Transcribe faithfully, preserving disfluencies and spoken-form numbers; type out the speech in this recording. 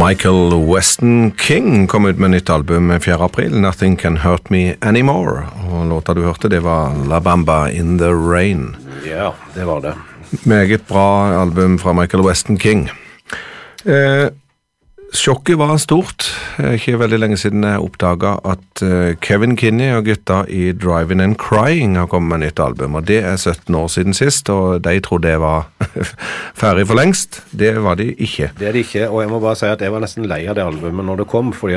Michael Weston King kom ut med nytt album fjerde april, Nothing Can Hurt Me Anymore. Og låta du hørte, det var La Bamba in the Rain. Ja, det var det. Meget bra album fra Michael Weston King. Eh, sjokket var stort. Ikke veldig lenge siden jeg oppdaget at uh, Kevin Kinney og gutta i Driving and Crying har kommet med nytt album, og det er sytten år siden sist, og de trodde det var ferdig for lengst. Det var de ikke. Det er de ikke, og jeg må bare si at jeg var nesten lei av det albumet når det kom, fordi